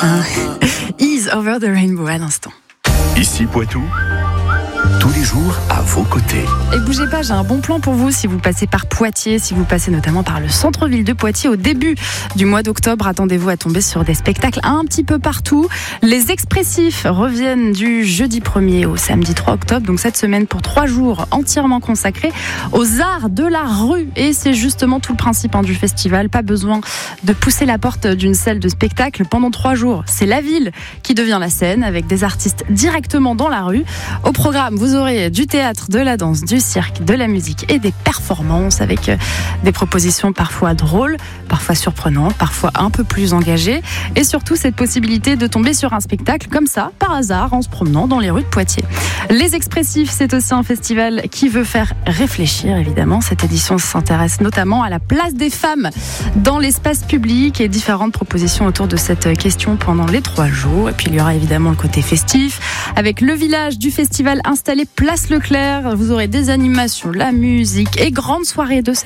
Ease Over the Rainbow à l'instant. Ici Poitou, tous les jours à vos côtés. Et bougez pas, j'ai un bon plan pour vous si vous passez par Poitiers, si vous passez notamment par le centre-ville de Poitiers au début du mois d'octobre. Attendez-vous à tomber sur des spectacles un petit peu partout. Les Expressifs reviennent du jeudi 1er au samedi 3 octobre, donc cette semaine pour 3 jours entièrement consacrés aux arts de la rue. Et c'est justement tout le principe du festival. Pas besoin de pousser la porte d'une salle de spectacle pendant 3 jours. C'est la ville qui devient la scène avec des artistes directement dans la rue. Au programme, vous aurez du théâtre, de la danse, du cirque, de la musique et des performances avec des propositions parfois drôles, parfois surprenantes, parfois un peu plus engagées. Et surtout cette possibilité de tomber sur un spectacle comme ça, par hasard, en se promenant dans les rues de Poitiers. Les Expressifs, c'est aussi un festival qui veut faire réfléchir, évidemment. Cette édition s'intéresse notamment à la place des femmes dans l'espace public et différentes propositions autour de cette question pendant les 3 jours. Et puis il y aura évidemment le côté festif avec le village du festival installé place Leclerc. Vous aurez des animations, la musique et grande soirée de